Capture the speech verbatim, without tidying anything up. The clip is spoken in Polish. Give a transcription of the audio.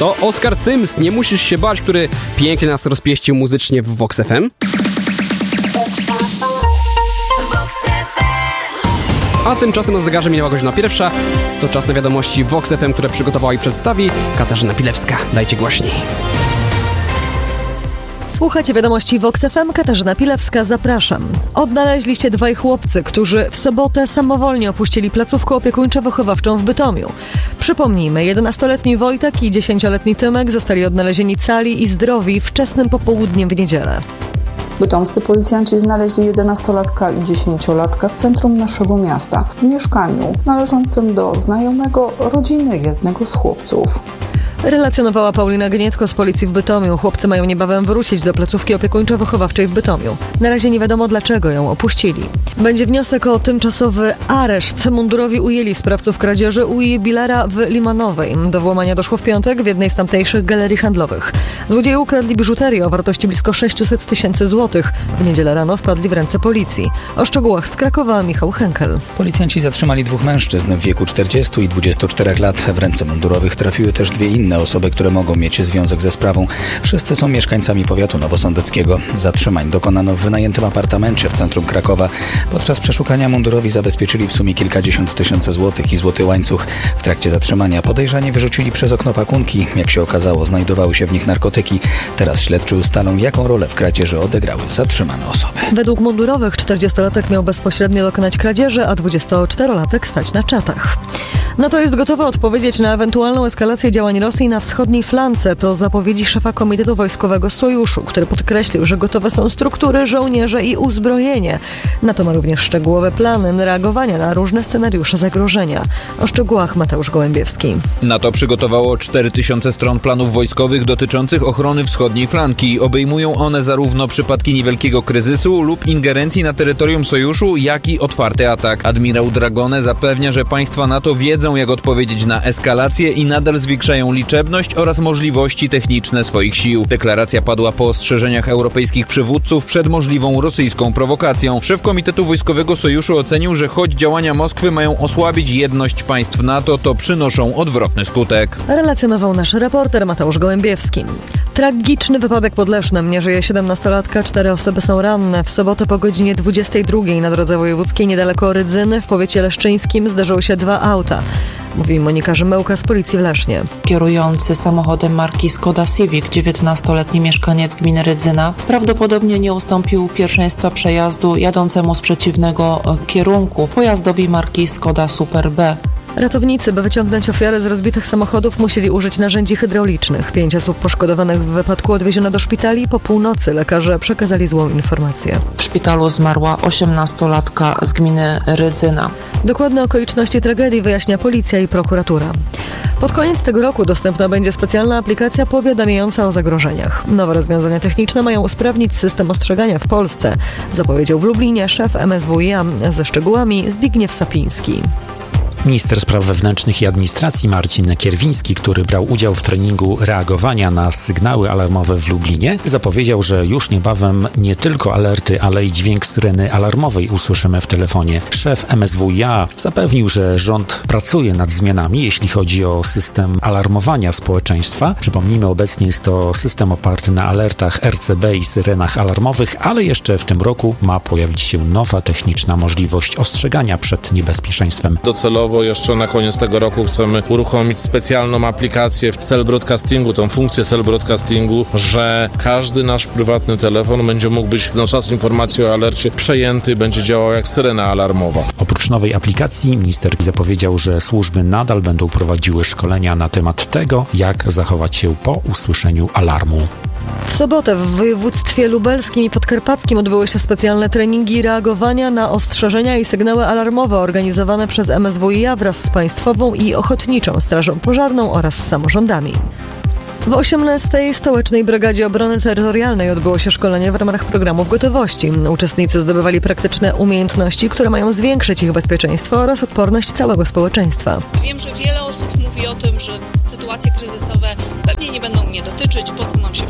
To Oskar Cyms, Nie musisz się bać, który pięknie nas rozpieścił muzycznie w Vox F M. A tymczasem na zegarze minęła godzina pierwsza. To czas na wiadomości Vox F M, które przygotowała i przedstawi Katarzyna Pilewska. Dajcie głośniej. Słuchajcie wiadomości Vox F M, Katarzyna Pilewska, zapraszam. Odnaleźliście dwaj chłopcy, którzy w sobotę samowolnie opuścili placówkę opiekuńczo-wychowawczą w Bytomiu. Przypomnijmy, jedenastoletni Wojtek i dziesięcioletni Tymek zostali odnalezieni cali i zdrowi wczesnym popołudniem w niedzielę. Bytomscy policjanci znaleźli jedenastolatka i dziesięciolatka w centrum naszego miasta, w mieszkaniu należącym do znajomego rodziny jednego z chłopców. Relacjonowała Paulina Gnietko z policji w Bytomiu. Chłopcy mają niebawem wrócić do placówki opiekuńczo-wychowawczej w Bytomiu. Na razie nie wiadomo, dlaczego ją opuścili. Będzie wniosek o tymczasowy areszt. Mundurowi ujęli sprawców kradzieży u jubilera w Limanowej. Do włamania doszło w piątek w jednej z tamtejszych galerii handlowych. Złodzieje ukradli biżuterię o wartości blisko sześćset tysięcy złotych. W niedzielę rano wpadli w ręce policji. O szczegółach z Krakowa Michał Henkel. Policjanci zatrzymali dwóch mężczyzn w wieku czterdziestu i dwudziestu czterech lat. W ręce mundurowych trafiły też dwie inne osoby, które mogą mieć związek ze sprawą. Wszyscy są mieszkańcami powiatu nowosądeckiego. Zatrzymań dokonano w wynajętym apartamencie w centrum Krakowa. Podczas przeszukania mundurowi zabezpieczyli w sumie kilkadziesiąt tysięcy złotych i złoty łańcuch. W trakcie zatrzymania podejrzani wyrzucili przez okno pakunki. Jak się okazało, znajdowały się w nich narkotyki. Teraz śledczy ustalą, jaką rolę w kradzieży odegrały zatrzymane osoby. Według mundurowych czterdziestolatek miał bezpośrednio dokonać kradzieży, a dwudziestoczterolatek stać na czatach. NATO jest gotowe odpowiedzieć na ewentualną eskalację działań Rosji na wschodniej flance. To zapowiedzi szefa Komitetu Wojskowego Sojuszu, który podkreślił, że gotowe są struktury, żołnierze i uzbrojenie. NATO ma również szczegółowe plany reagowania na różne scenariusze zagrożenia. O szczegółach Mateusz Gołębiewski. NATO przygotowało cztery tysiące stron planów wojskowych dotyczących ochrony wschodniej flanki. Obejmują one zarówno przypadki niewielkiego kryzysu lub ingerencji na terytorium Sojuszu, jak i otwarty atak. Admirał Dragone zapewnia, że państwa NATO wiedzą, jak odpowiedzieć na eskalację i nadal zwiększają liczebność oraz możliwości techniczne swoich sił. Deklaracja padła po ostrzeżeniach europejskich przywódców przed możliwą rosyjską prowokacją. Szef Komitetu Wojskowego Sojuszu ocenił, że choć działania Moskwy mają osłabić jedność państw NATO, to przynoszą odwrotny skutek. Relacjonował nasz reporter Mateusz Gołębiewski. Tragiczny wypadek pod Lesznem. Nie żyje siedemnastolatka, cztery osoby są ranne. W sobotę po godzinie dwudziestej drugiej na drodze wojewódzkiej niedaleko Rydzyny w powiecie leszczyńskim zdarzyły się dwa auta. Mówi Monika Rzymyłka z policji w Lesznie. Kierujący samochodem marki Skoda Civic, dziewiętnastoletni mieszkaniec gminy Rydzyna, prawdopodobnie nie ustąpił pierwszeństwa przejazdu jadącemu z przeciwnego kierunku pojazdowi marki Skoda Super B. Ratownicy, by wyciągnąć ofiary z rozbitych samochodów, musieli użyć narzędzi hydraulicznych. Pięć osób poszkodowanych w wypadku odwieziono do szpitali. Po północy lekarze przekazali złą informację. W szpitalu zmarła osiemnastolatka z gminy Rydzyna. Dokładne okoliczności tragedii wyjaśnia policja i prokuratura. Pod koniec tego roku dostępna będzie specjalna aplikacja powiadamiająca o zagrożeniach. Nowe rozwiązania techniczne mają usprawnić system ostrzegania w Polsce, zapowiedział w Lublinie szef M S W i A. Ze szczegółami Zbigniew Sapiński. Minister Spraw Wewnętrznych i Administracji Marcin Kierwiński, który brał udział w treningu reagowania na sygnały alarmowe w Lublinie, zapowiedział, że już niebawem nie tylko alerty, ale i dźwięk syreny alarmowej usłyszymy w telefonie. Szef M S W i A zapewnił, że rząd pracuje nad zmianami, jeśli chodzi o system alarmowania społeczeństwa. Przypomnijmy, obecnie jest to system oparty na alertach R C B i syrenach alarmowych, ale jeszcze w tym roku ma pojawić się nowa techniczna możliwość ostrzegania przed niebezpieczeństwem. Docelowo jeszcze na koniec tego roku chcemy uruchomić specjalną aplikację w cell broadcastingu, tą funkcję cell broadcastingu, że każdy nasz prywatny telefon będzie mógł być na czas informacji o alercie przejęty, będzie działał jak syrena alarmowa. Oprócz nowej aplikacji minister zapowiedział, że służby nadal będą prowadziły szkolenia na temat tego, jak zachować się po usłyszeniu alarmu. W sobotę w województwie lubelskim i podkarpackim odbyły się specjalne treningi reagowania na ostrzeżenia i sygnały alarmowe organizowane przez M S W i A wraz z Państwową i Ochotniczą Strażą Pożarną oraz z samorządami. W osiemnastej Stołecznej Brygadzie Obrony Terytorialnej odbyło się szkolenie w ramach programów gotowości. Uczestnicy zdobywali praktyczne umiejętności, które mają zwiększyć ich bezpieczeństwo oraz odporność całego społeczeństwa. Wiem, że wiele osób mówi o tym, że sytuacje kryzysowe pewnie nie będą mnie dotyczyć, po co mam się